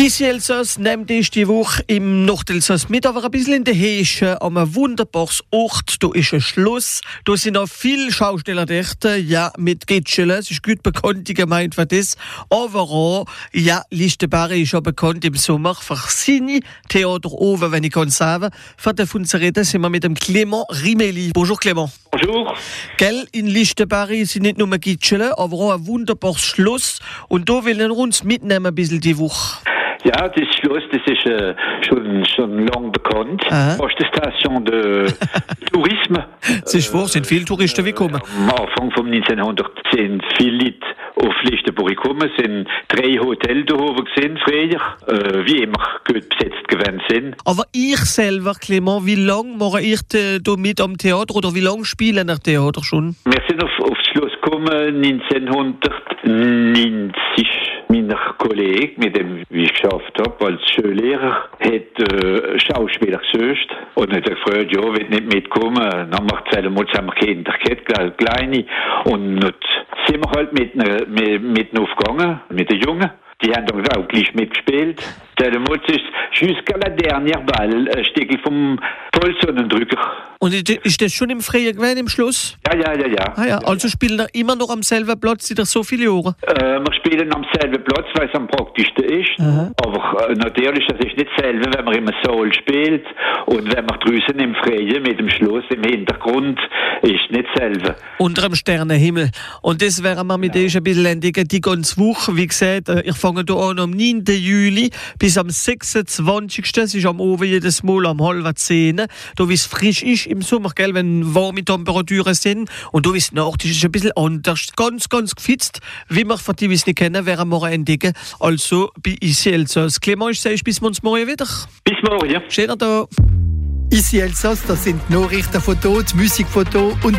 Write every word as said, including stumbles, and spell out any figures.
Isi Elsass nimmt dich die Woche im Nordelsass mit, aber ein bisschen in der Heesche, an einem wunderbares Ort. Da ist ein Schloss, da sind auch viele Schausteller dort, ja, mit Gitschele, es ist gut bekannt, die Gemeinde für das. Aber auch, ja, Lichtenberg ist auch bekannt im Sommer für seine Theater oben, wenn ich kann sagen. Für davon zu reden sind wir mit dem Clément Rimeli. Bonjour Clément. Bonjour. Gell, in Lichtenberg sind nicht nur Gitschele, aber auch ein wunderbares Schloss. Und da wollen wir uns mitnehmen ein bisschen die Woche. Ja, das Schloss, das ist äh, schon, schon lang bekannt. Erste Station de Tourisme. Es ist wahr, sind viele Touristen gekommen. Am Anfang von neunzehnhundert sind viele Leute auf Lichtenberg gekommen, sind drei Hotels da oben gesehen, früher, äh, wie immer gut besetzt gewesen sind. Aber ich selber, Clément, wie lange mache ich da mit am Theater oder wie lange spielen ihr Theater schon? Wir sind auf, aufs Schloss gekommen neunzehnhundertneunzig. Mein Kollege, mit dem ich geschafft habe, als Schullehrer, hat äh, Schauspieler gesucht und hat gefragt, ja, will nicht mitkommen. Dann macht es einmal zusammen Kinder, kleine. Und dann sind wir halt mit, mit, mit aufgegangen, mit den Jungen. Die haben dann auch gleich mitgespielt. Damals ist jusqu'à la dernière balle ein Stückchen vom Vollsonnendrücker. Und ist das schon im Freien gewesen, im Schloss? Ja, ja, ja, ja. Ah, ja. Also spielen wir immer noch am selben Platz seit so viele Jahre? Äh, wir spielen am selben Platz, weil es am praktischsten ist. Aha. Aber äh, natürlich, das ist nicht dasselbe, wenn man im Saal spielt und wenn man draußen im Freien mit dem Schloss im Hintergrund ist nicht dasselbe. Unter dem Sternenhimmel. Und das werden wir mit ja. euch ein bisschen entdecken, die ganze Woche. Wie gesagt, ich fange hier an am neunten Juli bis am sechsundzwanzigsten Es ist am Oben jedes Mal am halb zehn. Da wie es frisch ist im Sommer, gell, wenn warme Temperaturen sind. Und da wie es Nacht ist, ist es ein bisschen anders. Ganz, ganz gefitzt, wie wir von die, die es nicht kennen, werden wir entdecken. Also bei Isi Elsass. Clément, ich sage, bis morgen wieder. Bis morgen, ja. Schöner Tag. Isi Elsass, das sind Nachrichten von dort, Musik von dort und